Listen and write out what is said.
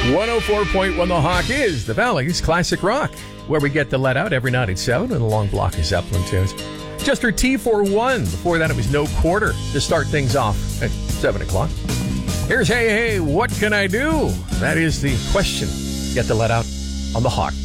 104.1 The Hawk is the Valley's classic rock, where we get the let out every night at 7 with a long block of Zeppelin tunes. Just her T41. Before that, it was No Quarter to start things off at 7 o'clock. Here's Hey Hey, What Can I Do? That is the question. Get the let out on The Hawk.